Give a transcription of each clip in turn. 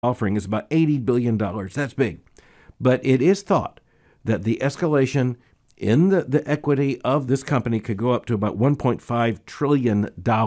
offering is about $80 billion. That's big. But it is thought that the escalation in the equity of this company could go up to about $1.5 trillion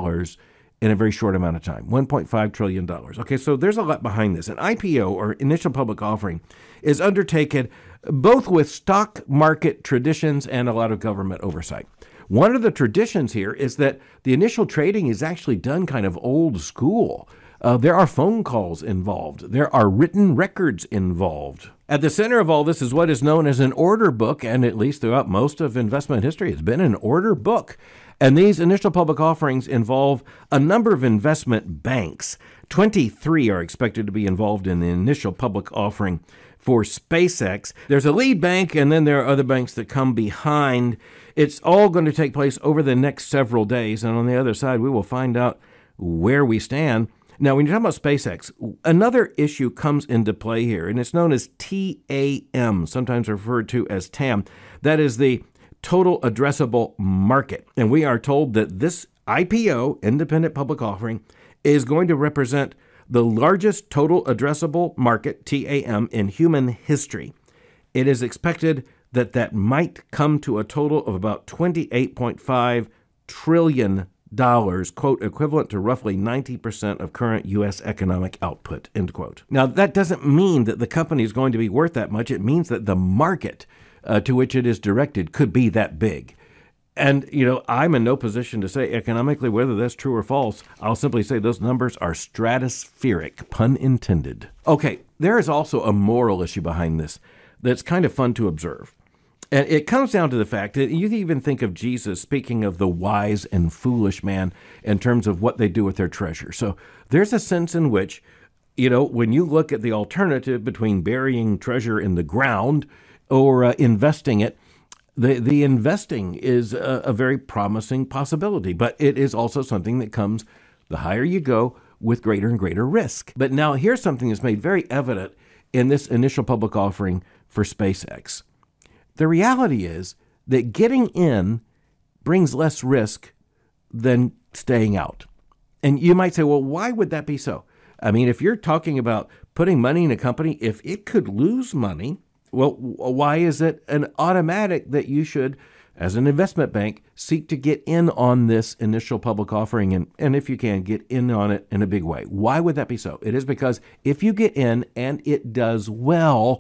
in a very short amount of time. $1.5 trillion. Okay, so there's a lot behind this. An IPO, or initial public offering, is undertaken both with stock market traditions and a lot of government oversight. One of the traditions here is that the initial trading is actually done kind of old school. There are phone calls involved. There are written records involved. At the center of all this is what is known as an order book, and at least throughout most of investment history, it's been an order book. And these initial public offerings involve a number of investment banks. 23 are expected to be involved in the initial public offering for SpaceX. There's a lead bank, and then there are other banks that come behind. It's all going to take place over the next several days, and on the other side, we will find out where we stand. Now, when you're talking about SpaceX, another issue comes into play here, and it's known as TAM, sometimes referred to as TAM. That is the total addressable market. And we are told that this IPO, independent public offering, is going to represent the largest total addressable market, TAM, in human history. It is expected that that might come to a total of about $28.5 trillion, quote, equivalent to roughly 90% of current U.S. economic output, end quote. Now, that doesn't mean that the company is going to be worth that much. It means that the market to which it is directed could be that big. And, I'm in no position to say economically whether that's true or false. I'll simply say those numbers are stratospheric, pun intended. Okay, there is also a moral issue behind this that's kind of fun to observe. And it comes down to the fact that you even think of Jesus speaking of the wise and foolish man in terms of what they do with their treasure. So there's a sense in which, when you look at the alternative between burying treasure in the ground or investing it, the investing is a very promising possibility, but it is also something that comes, the higher you go, with greater and greater risk. But now here's something that's made very evident in this initial public offering for SpaceX. The reality is that getting in brings less risk than staying out. And you might say, well, why would that be so? I mean, if you're talking about putting money in a company, if it could lose money, well, why is it an automatic that you should, as an investment bank, seek to get in on this initial public offering and if you can, get in on it in a big way? Why would that be so? It is because if you get in and it does well,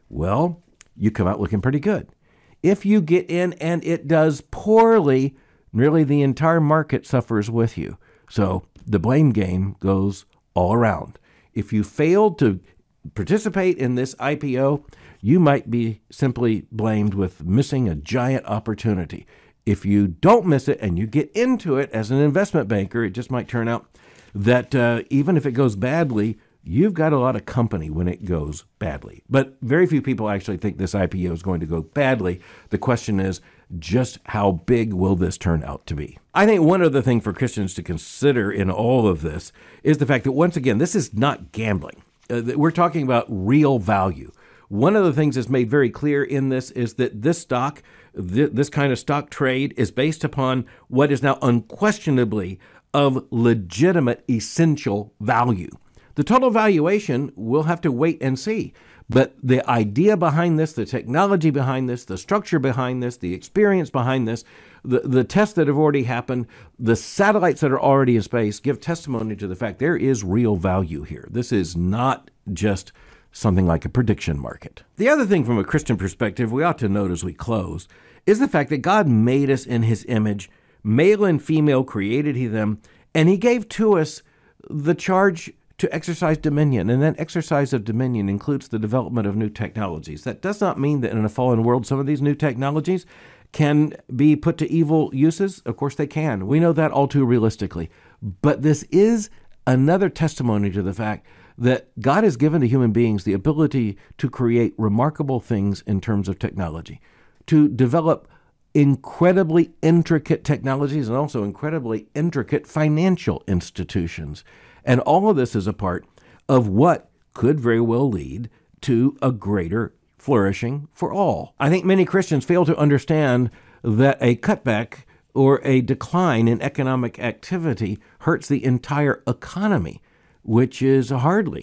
you come out looking pretty good. If you get in and it does poorly, nearly the entire market suffers with you. So the blame game goes all around. If you failed to participate in this IPO, you might be simply blamed with missing a giant opportunity. If you don't miss it and you get into it as an investment banker, it just might turn out that even if it goes badly, you've got a lot of company when it goes badly. But very few people actually think this IPO is going to go badly. The question is, just how big will this turn out to be? I think one other thing for Christians to consider in all of this is the fact that, once again, this is not gambling. We're talking about real value. One of the things that's made very clear in this is that this stock, this kind of stock trade, is based upon what is now unquestionably of legitimate, essential value. The total valuation, we'll have to wait and see. But the idea behind this, the technology behind this, the structure behind this, the experience behind this, the tests that have already happened, the satellites that are already in space give testimony to the fact there is real value here. This is not just something like a prediction market. The other thing from a Christian perspective we ought to note as we close is the fact that God made us in his image, male and female created he them, and he gave to us the charge to exercise dominion. And that exercise of dominion includes the development of new technologies. That does not mean that in a fallen world, some of these new technologies can be put to evil uses. Of course they can. We know that all too realistically. But this is another testimony to the fact that God has given to human beings the ability to create remarkable things in terms of technology, to develop incredibly intricate technologies and also incredibly intricate financial institutions. And all of this is a part of what could very well lead to a greater flourishing for all. I think many Christians fail to understand that a cutback or a decline in economic activity hurts the entire economy, which is hardly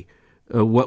what